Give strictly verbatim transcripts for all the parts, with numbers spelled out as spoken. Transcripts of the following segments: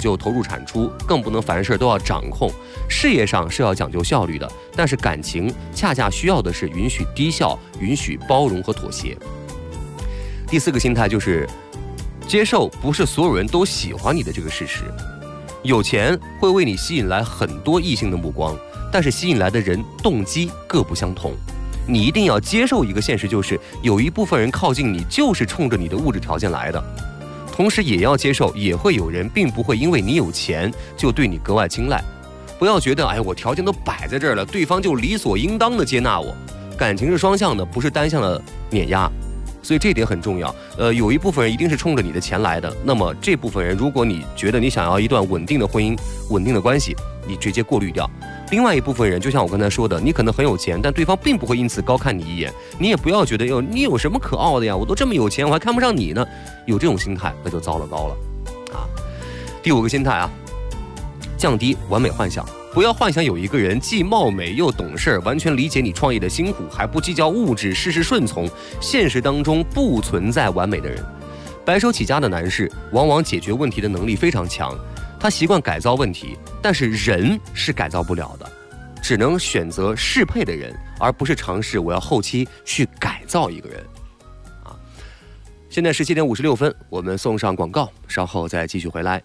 究投入产出，更不能凡事都要掌控。事业上是要讲究效率的，但是感情恰恰需要的是允许低效、允许包容和妥协。第四个心态就是接受不是所有人都喜欢你的这个事实。有钱会为你吸引来很多异性的目光，但是吸引来的人动机各不相同。你一定要接受一个现实，就是有一部分人靠近你就是冲着你的物质条件来的，同时也要接受也会有人并不会因为你有钱就对你格外青睐。不要觉得哎，我条件都摆在这儿了，对方就理所应当的接纳我。感情是双向的，不是单向的碾压，所以这一点很重要。呃，有一部分人一定是冲着你的钱来的，那么这部分人，如果你觉得你想要一段稳定的婚姻、稳定的关系，你直接过滤掉。另外一部分人，就像我刚才说的，你可能很有钱，但对方并不会因此高看你一眼，你也不要觉得哟，你有什么可傲的呀？我都这么有钱，我还看不上你呢。有这种心态，那就糟了糕了啊！第五个心态啊，降低完美幻想。不要幻想有一个人既貌美又懂事，完全理解你创业的辛苦，还不计较物质，事事顺从。现实当中不存在完美的人。白手起家的男士往往解决问题的能力非常强，他习惯改造问题，但是人是改造不了的，只能选择适配的人，而不是尝试我要后期去改造一个人啊。现在是七点五十六分，我们送上广告，稍后再继续回来。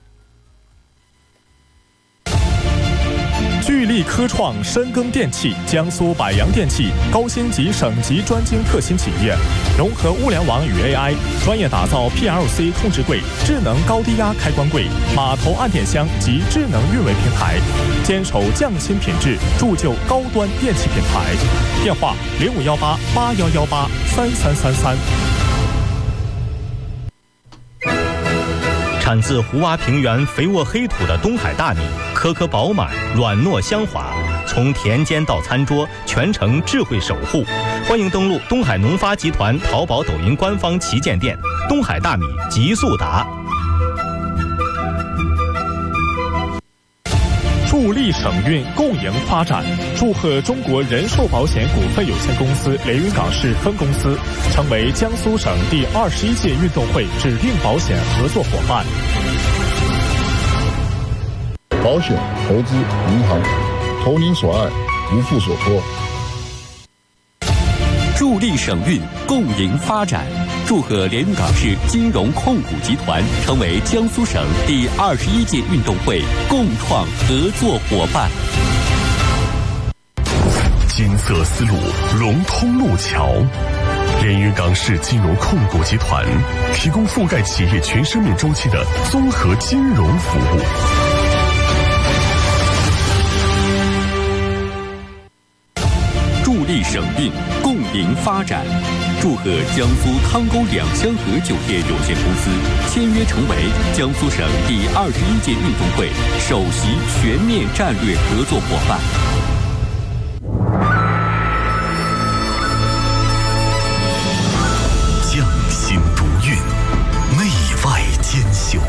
聚力科创深耕电器，江苏百洋电器高星级省级专精特新企业，融合物联网与 A I， 专业打造 P L C 控制柜、智能高低压开关柜、码头按电箱及智能运维平台，坚守匠心品质，铸就高端电器品牌。电话零五幺八八幺幺八三三三三。 产自湖洼平原肥沃黑土的东海大米，颗颗饱满，软糯香滑，从田间到餐桌，全程智慧守护。欢迎登录东海农发集团淘宝、抖音官方旗舰店，东海大米极速达。 助力省运共赢发展，祝贺中国人寿保险股份有限公司连云港市分公司成为江苏省第二十一届运动会指定保险合作伙伴。 保险、投资、银行，投您所爱，无负所托。 助力省运共赢发展，祝贺连云港市金融控股集团成为江苏省第二十一届运动会共创合作伙伴。 金色丝路融通路桥，连云港市金融控股集团提供覆盖企业全生命周期的综合金融服务。 助力省运共赢发展，祝贺江苏康沟两香河酒店有限公司签约成为江苏省第二十一届运动会首席全面战略合作伙伴。